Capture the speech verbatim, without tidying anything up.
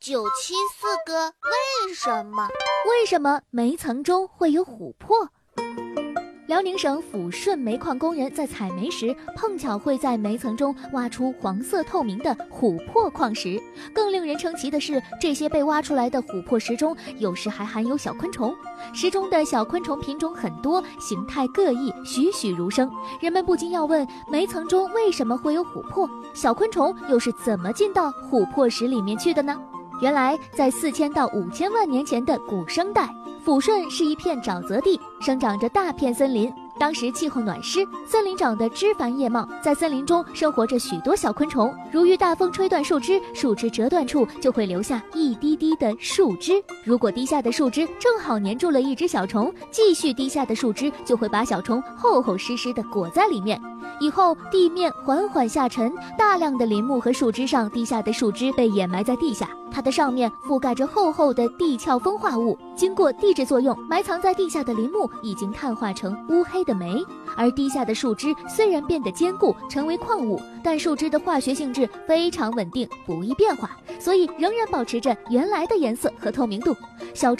九七四个为什么？ 为什么煤层中会有琥珀？辽宁省抚顺煤矿工人在采煤时，碰巧会在煤层中挖出黄色透明的琥珀矿石。更令人称奇的是，这些被挖出来的琥珀石中，有时还含有小昆虫。石中的小昆虫品种很多，形态各异，栩栩如生。人们不禁要问，煤层中为什么会有琥珀？小昆虫又是怎么进到琥珀石里面去的呢？原来，在四千到五千万年前的古生代，抚顺是一片沼泽地，生长着大片森林。当时气候暖湿，森林长得枝繁叶茂，在森林中生活着许多小昆虫。如遇大风吹断树枝，树枝折断处就会留下一滴滴的树枝。如果滴下的树枝正好粘住了一只小虫，继续滴下的树枝就会把小虫厚厚实实地裹在里面。以后地面缓缓下沉，大量的林木和树枝上滴下的树枝被掩埋在地下，它的上面覆盖着厚厚的地壳风化物。经过地质作用，埋藏在地下的林木已经碳化成乌黑的煤，而地下的树枝虽然变得坚固，成为矿物，但树枝的化学性质非常稳定，不易变化，所以仍然保持着原来的颜色和透明度。小